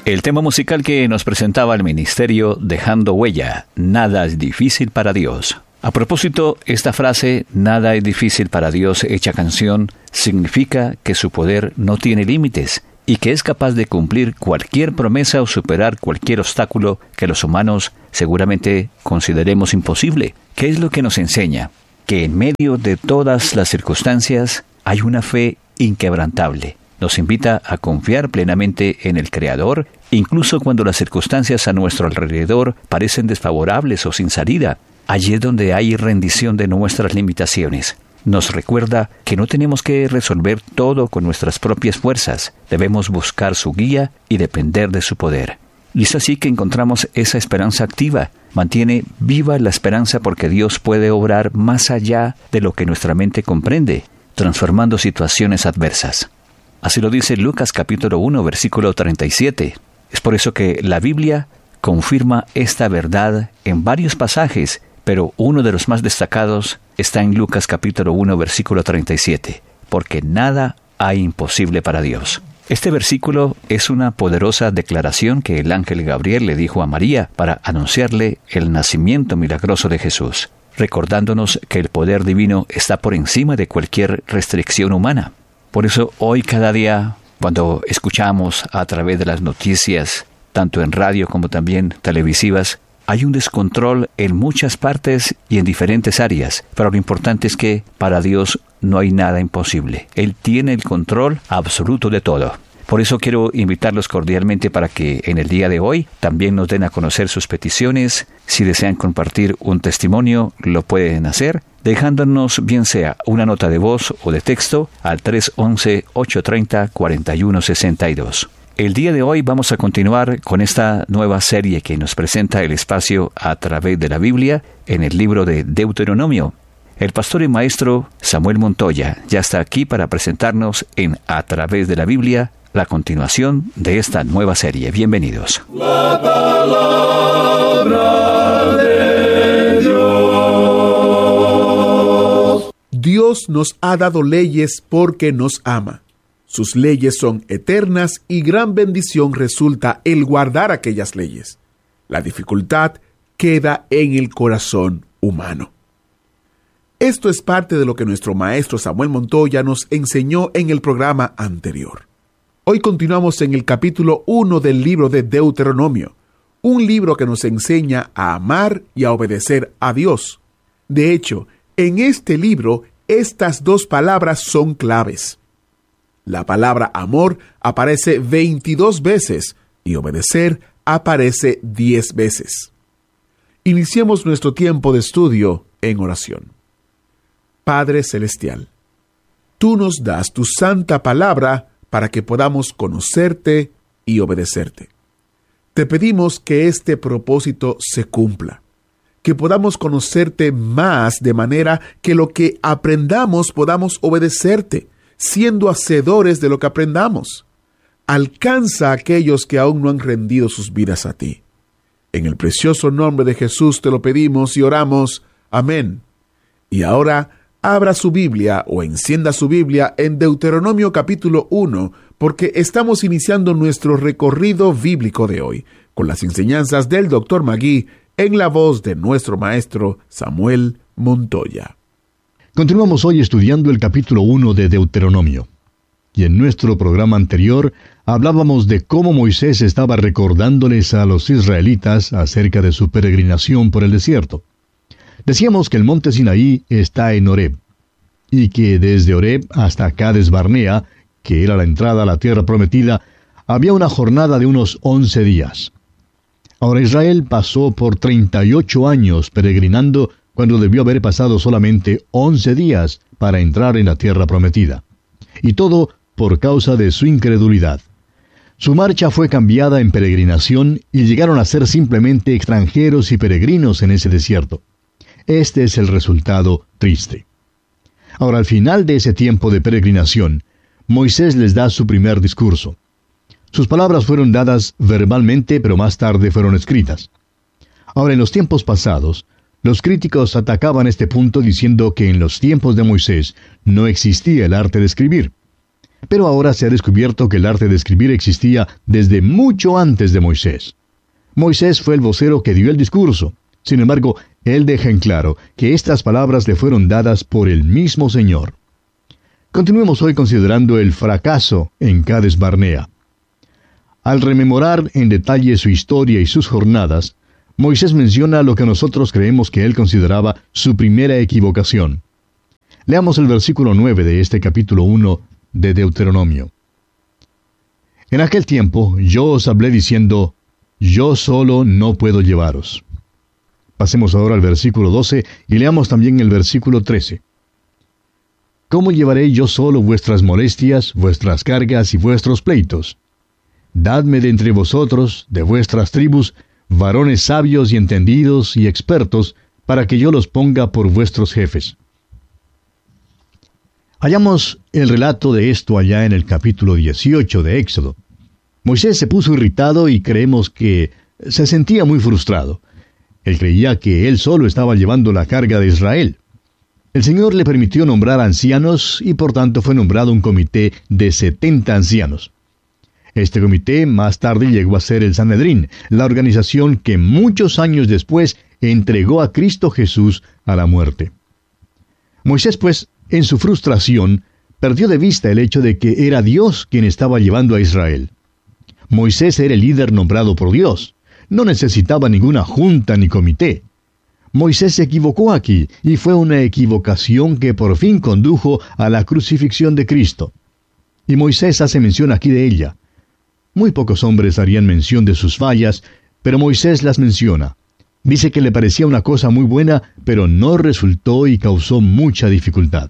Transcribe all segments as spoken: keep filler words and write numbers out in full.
El tema musical que nos presentaba el ministerio Dejando Huella, nada es difícil para Dios. A propósito, esta frase, nada es difícil para Dios, hecha canción, significa que su poder no tiene límites y que es capaz de cumplir cualquier promesa o superar cualquier obstáculo que los humanos seguramente consideremos imposible. ¿Qué es lo que nos enseña? Que en medio de todas las circunstancias hay una fe inquebrantable. Nos invita a confiar plenamente en el Creador, incluso cuando las circunstancias a nuestro alrededor parecen desfavorables o sin salida. Allí es donde hay rendición de nuestras limitaciones. Nos recuerda que no tenemos que resolver todo con nuestras propias fuerzas. Debemos buscar su guía y depender de su poder. Y es así que encontramos esa esperanza activa. Mantiene viva la esperanza porque Dios puede obrar más allá de lo que nuestra mente comprende, transformando situaciones adversas. Así lo dice Lucas capítulo uno, versículo treinta y siete. Es por eso que la Biblia confirma esta verdad en varios pasajes, pero uno de los más destacados está en Lucas capítulo uno, versículo treinta y siete. Porque nada hay imposible para Dios. Este versículo es una poderosa declaración que el ángel Gabriel le dijo a María para anunciarle el nacimiento milagroso de Jesús, recordándonos que el poder divino está por encima de cualquier restricción humana. Por eso hoy cada día, cuando escuchamos a través de las noticias, tanto en radio como también televisivas, hay un descontrol en muchas partes y en diferentes áreas, pero lo importante es que para Dios no hay nada imposible. Él tiene el control absoluto de todo. Por eso quiero invitarlos cordialmente para que en el día de hoy también nos den a conocer sus peticiones. Si desean compartir un testimonio, lo pueden hacer, dejándonos bien sea una nota de voz o de texto al tres once, ocho treinta, cuarenta y uno sesenta y dos. El día de hoy vamos a continuar con esta nueva serie que nos presenta el espacio a través de la Biblia en el libro de Deuteronomio. El pastor y maestro Samuel Montoya ya está aquí para presentarnos en A través de la Biblia la continuación de esta nueva serie. Bienvenidos. La palabra de Dios. Dios nos ha dado leyes porque nos ama. Sus leyes son eternas y gran bendición resulta el guardar aquellas leyes. La dificultad queda en el corazón humano. Esto es parte de lo que nuestro maestro Samuel Montoya nos enseñó en el programa anterior. Hoy continuamos en el capítulo uno del libro de Deuteronomio, un libro que nos enseña a amar y a obedecer a Dios. De hecho, en este libro, estas dos palabras son claves. La palabra amor aparece veintidós veces y obedecer aparece diez veces. Iniciemos nuestro tiempo de estudio en oración. Padre Celestial, tú nos das tu santa palabra para que podamos conocerte y obedecerte. Te pedimos que este propósito se cumpla, que podamos conocerte más de manera que lo que aprendamos podamos obedecerte, siendo hacedores de lo que aprendamos. Alcanza a aquellos que aún no han rendido sus vidas a ti. En el precioso nombre de Jesús te lo pedimos y oramos. Amén. Y ahora, abra su Biblia o encienda su Biblia en Deuteronomio capítulo uno, porque estamos iniciando nuestro recorrido bíblico de hoy, con las enseñanzas del doctor Magui, en la voz de nuestro maestro Samuel Montoya. Continuamos hoy estudiando el capítulo uno de Deuteronomio. Y en nuestro programa anterior hablábamos de cómo Moisés estaba recordándoles a los israelitas acerca de su peregrinación por el desierto. Decíamos que el monte Sinaí está en Horeb, y que desde Horeb hasta Cades Barnea, que era la entrada a la tierra prometida, había una jornada de unos once días. Ahora Israel pasó por treinta y ocho años peregrinando cuando debió haber pasado solamente once días para entrar en la tierra prometida. Y todo por causa de su incredulidad. Su marcha fue cambiada en peregrinación y llegaron a ser simplemente extranjeros y peregrinos en ese desierto. Este es el resultado triste. Ahora, al final de ese tiempo de peregrinación, Moisés les da su primer discurso. Sus palabras fueron dadas verbalmente, pero más tarde fueron escritas. Ahora, en los tiempos pasados, los críticos atacaban este punto diciendo que en los tiempos de Moisés no existía el arte de escribir. Pero ahora se ha descubierto que el arte de escribir existía desde mucho antes de Moisés. Moisés fue el vocero que dio el discurso. Sin embargo, él deja en claro que estas palabras le fueron dadas por el mismo Señor. Continuemos hoy considerando el fracaso en Cades Barnea. Al rememorar en detalle su historia y sus jornadas, Moisés menciona lo que nosotros creemos que él consideraba su primera equivocación. Leamos el versículo nueve de este capítulo uno de Deuteronomio. En aquel tiempo yo os hablé diciendo, yo solo no puedo llevaros. Pasemos ahora al versículo doce y leamos también el versículo trece. ¿Cómo llevaré yo solo vuestras molestias, vuestras cargas y vuestros pleitos? Dadme de entre vosotros, de vuestras tribus, varones sabios y entendidos y expertos, para que yo los ponga por vuestros jefes. Hallamos el relato de esto allá en el capítulo dieciocho de Éxodo. Moisés se puso irritado y creemos que se sentía muy frustrado. Él creía que él solo estaba llevando la carga de Israel. El Señor le permitió nombrar ancianos y por tanto fue nombrado un comité de setenta ancianos. Este comité más tarde llegó a ser el Sanedrín, la organización que muchos años después entregó a Cristo Jesús a la muerte. Moisés, pues, en su frustración, perdió de vista el hecho de que era Dios quien estaba llevando a Israel. Moisés era el líder nombrado por Dios. No necesitaba ninguna junta ni comité. Moisés se equivocó aquí, y fue una equivocación que por fin condujo a la crucifixión de Cristo. Y Moisés hace mención aquí de ella. Muy pocos hombres harían mención de sus fallas, pero Moisés las menciona. Dice que le parecía una cosa muy buena, pero no resultó y causó mucha dificultad.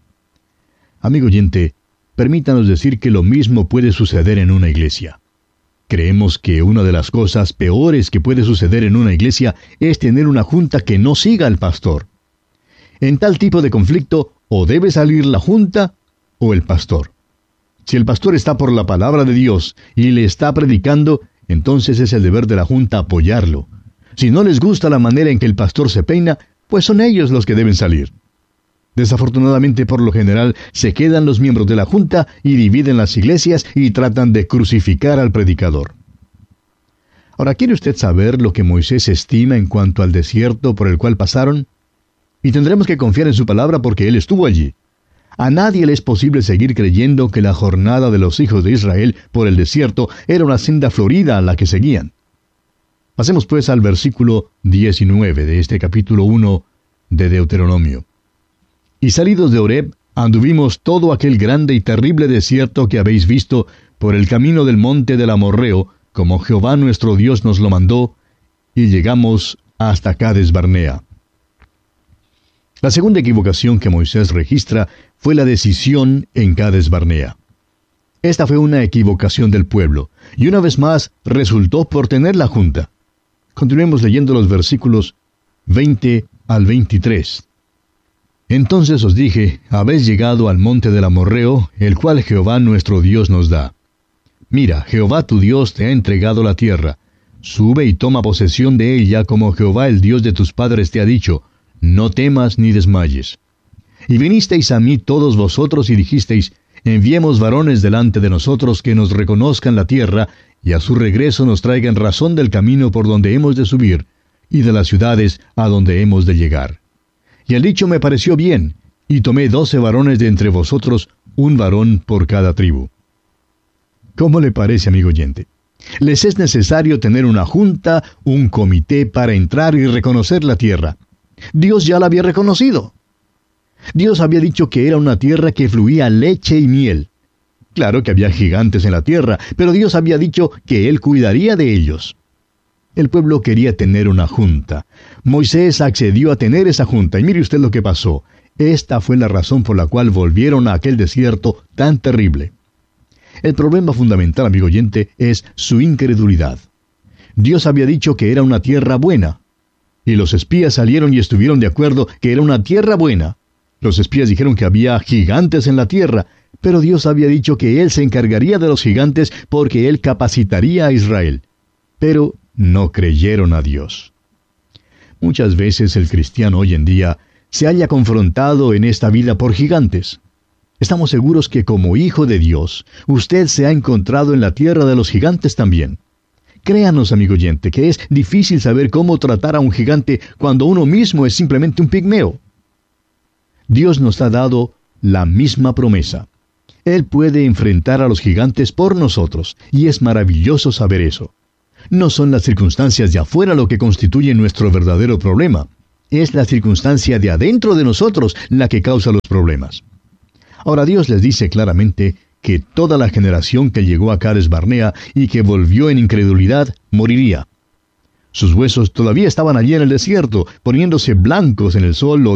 Amigo oyente, permítanos decir que lo mismo puede suceder en una iglesia. Creemos que una de las cosas peores que puede suceder en una iglesia es tener una junta que no siga al pastor. En tal tipo de conflicto, o debe salir la junta o el pastor. Si el pastor está por la palabra de Dios y le está predicando, entonces es el deber de la junta apoyarlo. Si no les gusta la manera en que el pastor se peina, pues son ellos los que deben salir. Desafortunadamente, por lo general, se quedan los miembros de la junta y dividen las iglesias y tratan de crucificar al predicador. Ahora, ¿quiere usted saber lo que Moisés estima en cuanto al desierto por el cual pasaron? Y tendremos que confiar en su palabra porque él estuvo allí. A nadie le es posible seguir creyendo que la jornada de los hijos de Israel por el desierto era una senda florida a la que seguían. Pasemos pues al versículo diecinueve de este capítulo uno de Deuteronomio. Y salidos de Horeb, anduvimos todo aquel grande y terrible desierto que habéis visto por el camino del monte del Amorreo, como Jehová nuestro Dios nos lo mandó, y llegamos hasta Cades Barnea. La segunda equivocación que Moisés registra fue la decisión en Cades Barnea. Esta fue una equivocación del pueblo, y una vez más resultó por tener la junta. Continuemos leyendo los versículos veinte al veintitrés. Entonces os dije, habéis llegado al monte del Amorreo, el cual Jehová nuestro Dios nos da. Mira, Jehová tu Dios te ha entregado la tierra. Sube y toma posesión de ella, como Jehová el Dios de tus padres te ha dicho. No temas ni desmayes. Y vinisteis a mí todos vosotros y dijisteis, enviemos varones delante de nosotros que nos reconozcan la tierra, y a su regreso nos traigan razón del camino por donde hemos de subir, y de las ciudades a donde hemos de llegar. Y el dicho me pareció bien, y tomé doce varones de entre vosotros, un varón por cada tribu. ¿Cómo le parece, amigo oyente? Les es necesario tener una junta, un comité para entrar y reconocer la tierra. Dios ya la había reconocido. Dios había dicho que era una tierra que fluía leche y miel. Claro que había gigantes en la tierra, pero Dios había dicho que Él cuidaría de ellos. El pueblo quería tener una junta. Moisés accedió a tener esa junta, y mire usted lo que pasó. Esta fue la razón por la cual volvieron a aquel desierto tan terrible. El problema fundamental, amigo oyente, es su incredulidad. Dios había dicho que era una tierra buena, y los espías salieron y estuvieron de acuerdo que era una tierra buena. Los espías dijeron que había gigantes en la tierra, pero Dios había dicho que Él se encargaría de los gigantes porque Él capacitaría a Israel. Pero no creyeron a Dios. Muchas veces el cristiano hoy en día se halla confrontado en esta vida por gigantes. estamos seguros que como hijo de Dios, usted se ha encontrado en la tierra de los gigantes también. Créanos, amigo oyente, que es difícil saber cómo tratar a un gigante cuando uno mismo es simplemente un pigmeo. Dios nos ha dado la misma promesa. Él puede enfrentar a los gigantes por nosotros, y es maravilloso saber eso. No son las circunstancias de afuera lo que constituye nuestro verdadero problema. Es la circunstancia de adentro de nosotros la que causa los problemas. Ahora Dios les dice claramente que toda la generación que llegó a Cades Barnea y que volvió en incredulidad, moriría. Sus huesos todavía estaban allí en el desierto, poniéndose blancos en el sol o